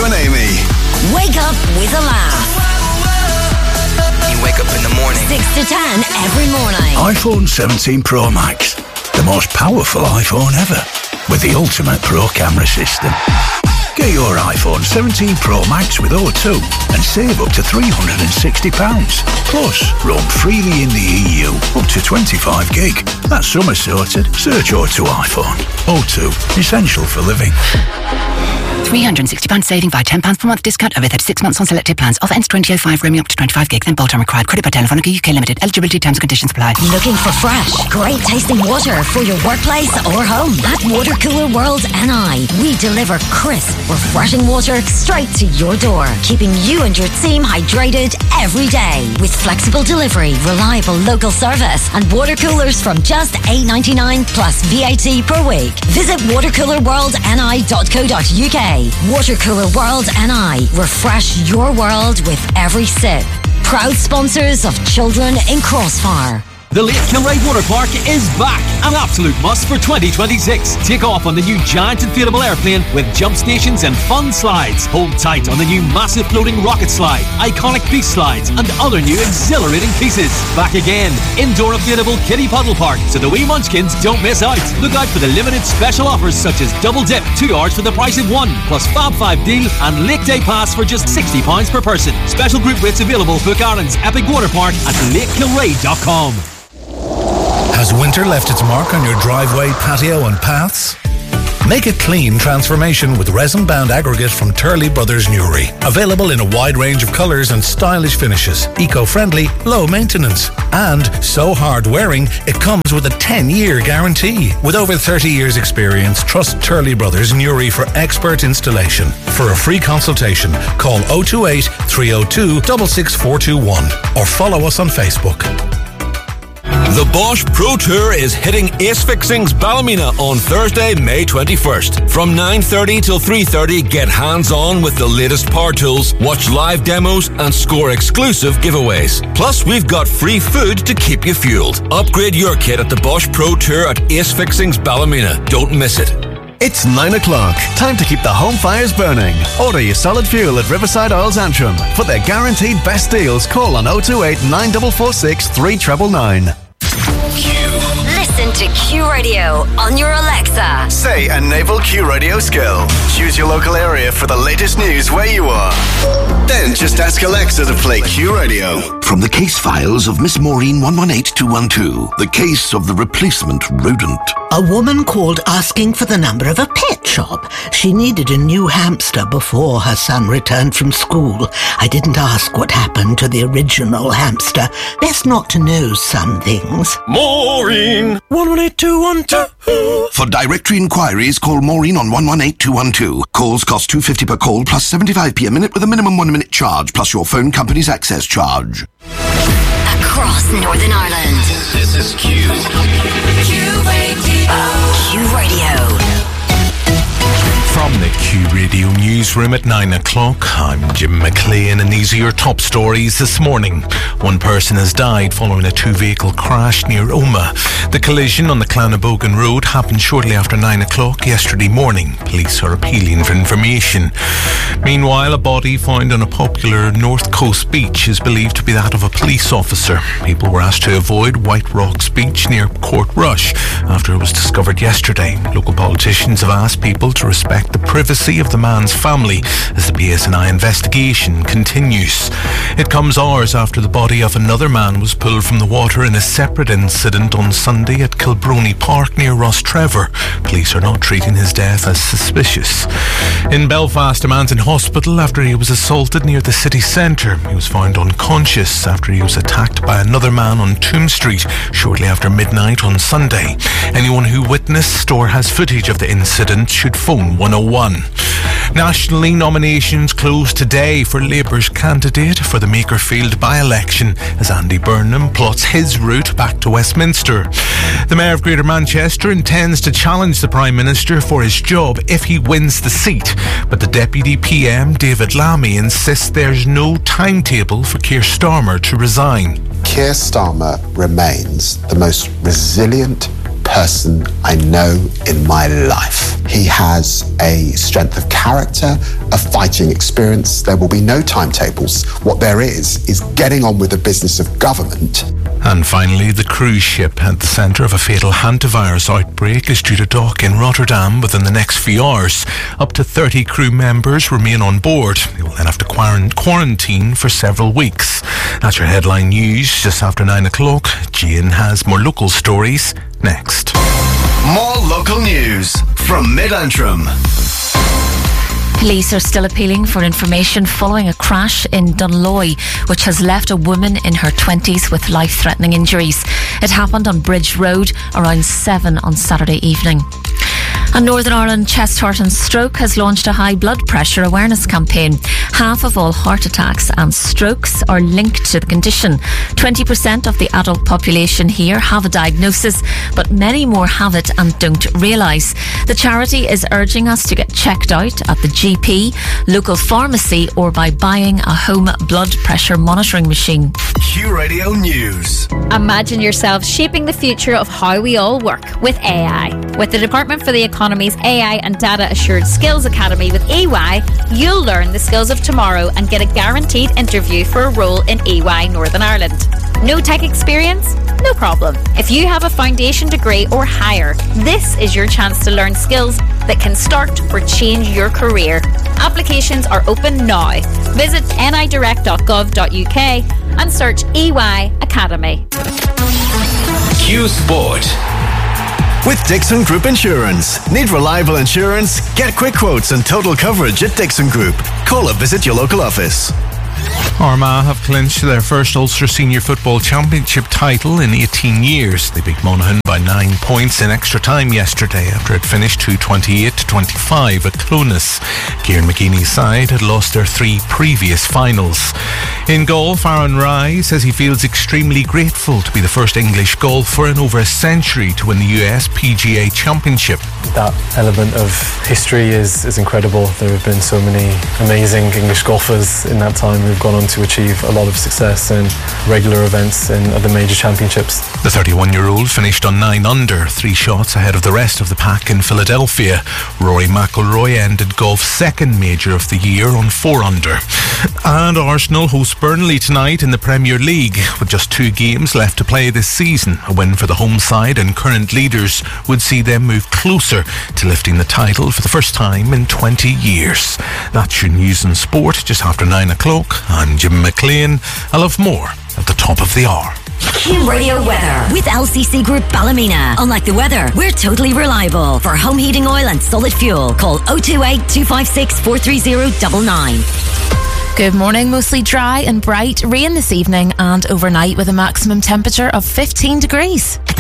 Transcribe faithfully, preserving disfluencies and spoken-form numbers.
Andrew and Amy. Wake up with a laugh. You wake up in the morning. six to ten every morning. iPhone seventeen Pro Max. The most powerful iPhone ever. With the ultimate Pro camera system. Get your iPhone seventeen Pro Max with O two and save up to three hundred sixty pounds. Plus, roam freely in the E U up to twenty-five gig. That's summer sorted. Search O two iPhone. O two. Essential for living. three hundred sixty pounds saving via ten pounds per month discount over thirty-six months on selected plans. Offer ends twenty oh five, roaming up to twenty-five gig. Then bolt on required. Credit by Telefonica U K Limited. Eligibility terms and conditions apply. Looking for fresh, great tasting water for your workplace or home? At Water Cooler World N I, we deliver crisp, refreshing water straight to your door, keeping you and your team hydrated every day. With flexible delivery, reliable local service, and water coolers from just eight ninety-nine plus V A T per week. Visit water cooler world N I dot co dot U K. Water Cooler World N I. Refresh your world with every sip. Proud sponsors of Children in Crossfire. The Lake Kilray Water Park is back. An absolute must for twenty twenty-six. Take off on the new giant inflatable airplane with jump stations and fun slides. Hold tight on the new massive floating rocket slide, iconic beast slides, and other new exhilarating pieces. Back again. Indoor inflatable kiddie puddle park, so the wee munchkins don't miss out. Look out for the limited special offers such as double dip, two hours for the price of one, plus Fab five deal and Lake Day Pass for just sixty pounds per person. Special group rates available. Book Ireland's Epic Water Park at lake kilray dot com. Has winter left its mark on your driveway, patio and paths? Make a clean transformation with resin-bound aggregate from Turley Brothers Newry. Available in a wide range of colours and stylish finishes. Eco-friendly, low maintenance. And so hard-wearing, it comes with a ten-year guarantee. With over thirty years experience, trust Turley Brothers Newry for expert installation. For a free consultation, call oh two eight, three oh two, six six four two one or follow us on Facebook. The Bosch Pro Tour is hitting Ace Fixings Ballymena on Thursday, May twenty-first. From nine thirty till three thirty, get hands-on with the latest power tools, watch live demos and score exclusive giveaways. Plus, we've got free food to keep you fueled. Upgrade your kit at the Bosch Pro Tour at Ace Fixings Ballymena. Don't miss it. It's nine o'clock. Time to keep the home fires burning. Order your solid fuel at Riverside Oils Antrim. For their guaranteed best deals, call on oh two eight, nine four four six, three nine nine nine. Listen to Q Radio on your Alexa. Say a Naval Q Radio skill. Choose your local area for the latest news where you are. Then just ask Alexa to play Q Radio. From the case files of Miss Maureen one one eight two one two, the case of the replacement rodent. A woman called asking for the number of a pet shop. She needed a new hamster before her son returned from school. I didn't ask what happened to the original hamster. Best not to know some things. Maureen one one eight two one two. For directory inquiries, call Maureen on one one eight two one two. Calls cost two pounds fifty per call plus seventy-five p a minute with a minimum one minute charge plus your phone company's access charge. Across Northern Ireland. This is Q. Q Radio. Q Radio. From the Q Radio newsroom at nine o'clock, I'm Jim McLean and these are your top stories this morning. One person has died following a two-vehicle crash near Omagh. The collision on the Clonnabogan Road happened shortly after nine o'clock yesterday morning. Police are appealing for information. Meanwhile, a body found on a popular North Coast beach is believed to be that of a police officer. People were asked to avoid White Rocks Beach near Courtrush after it was discovered yesterday. Local politicians have asked people to respect the privacy of the man's family as the P S N I investigation continues. It comes hours after the body of another man was pulled from the water in a separate incident on Sunday at Kilbrony Park near Rostrevor. Police are not treating his death as suspicious. In Belfast, a man's in hospital after he was assaulted near the city centre. He was found unconscious after he was attacked by another man on Toome Street shortly after midnight on Sunday. Anyone who witnessed or has footage of the incident should phone one oh one. Nationally, nominations close today for Labour's candidate for the Makerfield by-election as Andy Burnham plots his route back to Westminster. The Mayor of Greater Manchester intends to challenge the Prime Minister for his job if he wins the seat, but the Deputy P M, David Lammy, insists there's no timetable for Keir Starmer to resign. Keir Starmer remains the most resilient person I know in my life. He has a strength of character, a fighting experience. There will be no timetables. What there is, is getting on with the business of government. And finally, the cruise ship at the centre of a fatal hantavirus outbreak is due to dock in Rotterdam within the next few hours. Up to thirty crew members remain on board. They will then have to quarantine for several weeks. That's your headline news just after nine o'clock. Jane has more local stories next. More local news from Mid-Antrim. Police are still appealing for information following a crash in Dunloy, which has left a woman in her twenties with life-threatening injuries. It happened on Bridge Road around seven on Saturday evening. And Northern Ireland Chest, Heart and Stroke has launched a high blood pressure awareness campaign. Half of all heart attacks and strokes are linked to the condition. twenty percent of the adult population here have a diagnosis, but many more have it and don't realise. The charity is urging us to get checked out at the G P, local pharmacy, or by buying a home blood pressure monitoring machine. Q Radio News. Imagine yourself shaping the future of how we all work with A I. With the Department for the Economy's A I and Data Assured Skills Academy with E Y, you'll learn the skills of tomorrow and get a guaranteed interview for a role in E Y Northern Ireland. No tech experience? No problem. If you have a foundation degree or higher, this is your chance to learn skills that can start or change your career. Applications are open now. Visit n i direct dot gov dot u k and search E Y Academy. Q Sport. With Dixon Group Insurance. Need reliable insurance? Get quick quotes and total coverage at Dixon Group. Call or visit your local office. Armagh have clinched their first Ulster Senior Football Championship title in eighteen years. They beat Monaghan by nine points in extra time yesterday after it finished two twenty-eight to twenty-five at Clones. Kieran McGeeney's side had lost their three previous finals. In golf, Aaron Rai says he feels extremely grateful to be the first English golfer in over a century to win the U S P G A Championship. That element of history is, is incredible. There have been so many amazing English golfers in that time who've gone on to achieve a lot of success in regular events in the major championships. The thirty-one-year-old finished on nine under, three shots ahead of the rest of the pack in Philadelphia. Rory McIlroy ended golf's second major of the year on four under. And Arsenal host Burnley tonight in the Premier League. With just two games left to play this season, a win for the home side and current leaders would see them move closer to lifting the title for the first time in twenty years. That's your news and sport just after nine o'clock. I'm Jim McLean. I'll have more at the top of the hour. Q Radio Weather with L C C Group Ballymena. Unlike the weather, we're totally reliable. For home heating oil and solid fuel, call oh two eight, two five six, four three zero nine nine. Good morning, mostly dry and bright, rain this evening and overnight with a maximum temperature of fifteen degrees.